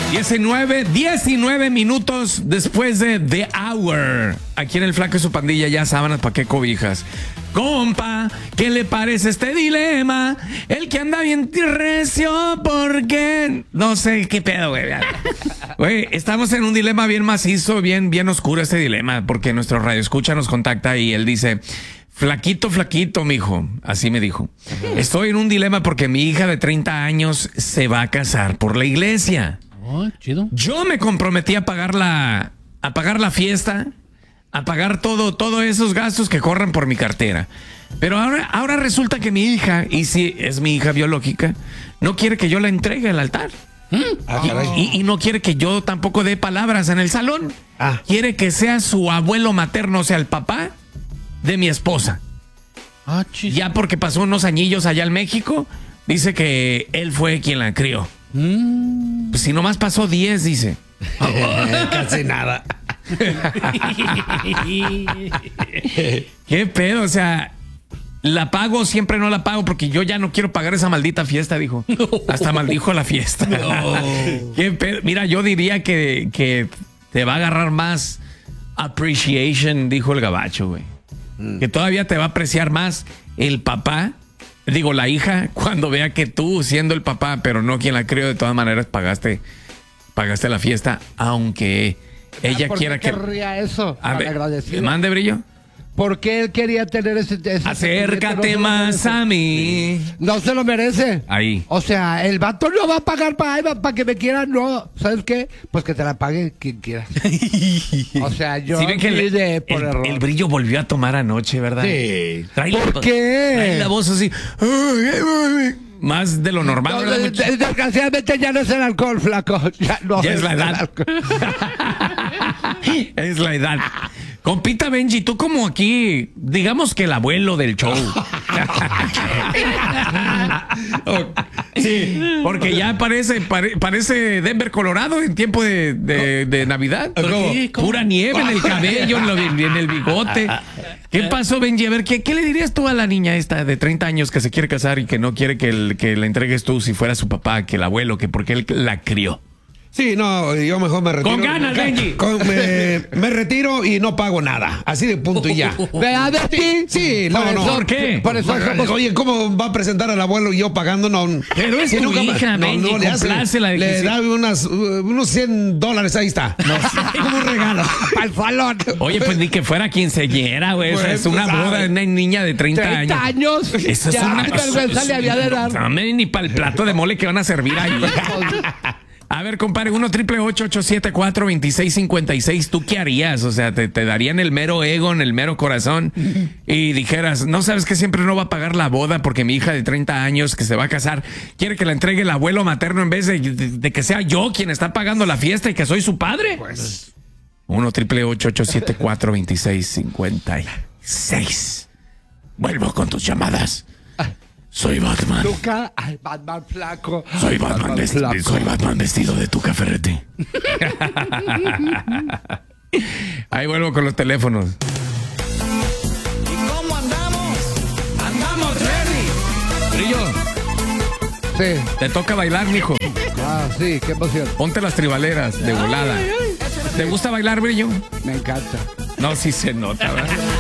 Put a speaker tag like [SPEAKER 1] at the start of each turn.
[SPEAKER 1] 19 minutos después de The Hour. Aquí en el Flaco y su pandilla, ya sábanas, ¿pa' qué cobijas? Compa, ¿qué le parece este dilema? El que anda bien recio porque... No sé qué pedo, güey. Güey, estamos en un dilema bien macizo, bien oscuro este dilema, porque nuestro radioescucha nos contacta y él dice... Flaquito, mijo, así me dijo. Estoy en un dilema porque mi hija de 30 años se va a casar por la iglesia.
[SPEAKER 2] Oh, chido.
[SPEAKER 1] Yo me comprometí a pagar la fiesta, a pagar todos esos gastos que corran por mi cartera. Pero ahora resulta que mi hija, y si es mi hija biológica, no quiere que yo la entregue al altar. Y no quiere que yo tampoco dé palabras en el salón. Quiere que sea su abuelo materno, o sea, el papá de mi esposa. Ya porque pasó unos añillos allá en México, dice que él fue quien la crió. Pues si nomás pasó 10, dice.
[SPEAKER 3] Casi nada.
[SPEAKER 1] ¿Qué pedo? O sea, ¿la pago? Siempre no la pago porque yo ya no quiero pagar esa maldita fiesta, dijo. Hasta maldijo la fiesta. ¿Qué pedo? Mira, yo diría que te va a agarrar más appreciation, dijo el gabacho, güey. Que todavía te va a apreciar más el papá, digo la hija, cuando vea que tú, siendo el papá, pero no quien la crió, de todas maneras pagaste la fiesta, aunque ella quiera que...
[SPEAKER 3] ¿Por qué querría eso?
[SPEAKER 1] A ver, mande, Brillo.
[SPEAKER 3] ¿Por qué él quería tener ese
[SPEAKER 1] acércate más a mí.
[SPEAKER 3] No se lo merece.
[SPEAKER 1] Ahí.
[SPEAKER 3] O sea, el vato no va a pagar para que me quiera, no. ¿Sabes qué? Pues que te la pague quien quiera. O sea, yo...
[SPEAKER 1] ¿Sí ven que el Brillo volvió a tomar anoche, verdad?
[SPEAKER 3] Sí.
[SPEAKER 1] ¿Por qué? Trae la voz así... Más de lo normal.
[SPEAKER 3] No, desgraciadamente ya no es el alcohol, flaco. Ya
[SPEAKER 1] es la edad. Es la edad. Compita Benji, tú como aquí, digamos que el abuelo del show. Sí, porque ya parece Denver, Colorado en tiempo de Navidad. Pura nieve en el cabello, en el bigote. ¿Qué pasó, Benji? A ver, ¿qué le dirías tú a la niña esta de 30 años que se quiere casar y que no quiere que la entregues tú si fuera su papá, que el abuelo, que porque él la crió?
[SPEAKER 4] Sí, no, yo mejor me retiro.
[SPEAKER 1] Con ganas, Benji.
[SPEAKER 4] Me retiro y no pago nada. Así de punto y ya.
[SPEAKER 3] ¿Verdad de ti?
[SPEAKER 4] Sí, no.
[SPEAKER 1] ¿Por qué?
[SPEAKER 3] Por eso
[SPEAKER 4] Oye, ¿cómo va a presentar al abuelo y yo pagando? No.
[SPEAKER 1] Pero es tu hija, Benji, complácela.
[SPEAKER 4] Le da unos $100, ahí está. Como un regalo.
[SPEAKER 3] Para el salón.
[SPEAKER 1] Oye, pues ni que fuera quinceañera, güey. Pues, es una boda de una niña de 30 años.
[SPEAKER 3] 30 años.
[SPEAKER 1] Eso es una
[SPEAKER 3] vergüenza le había de dar.
[SPEAKER 1] No, ni para el plato de mole que van a servir ahí. A ver, compadre, 1-888-874-2656. ¿Tú qué harías? O sea, te darían el mero ego, en el mero corazón y dijeras, no sabes que siempre no va a pagar la boda porque mi hija de 30 años que se va a casar quiere que la entregue el abuelo materno en vez de que sea yo quien está pagando la fiesta y que soy su padre. Pues 1-888-874-2656. Vuelvo con tus llamadas. Soy Batman.
[SPEAKER 3] Tuca, ay, Batman flaco.
[SPEAKER 1] Soy Batman vestido de Tuca Ferretti. Ahí vuelvo con los teléfonos.
[SPEAKER 5] ¿Y cómo andamos?
[SPEAKER 1] ¡Andamos ready! Brillo,
[SPEAKER 3] Sí.
[SPEAKER 1] te toca bailar, mijo.
[SPEAKER 3] Sí, qué emoción.
[SPEAKER 1] Ponte las tribaleras de volada. ¿Te gusta bailar, Brillo?
[SPEAKER 3] Me encanta.
[SPEAKER 1] No, sí se nota, ¿verdad?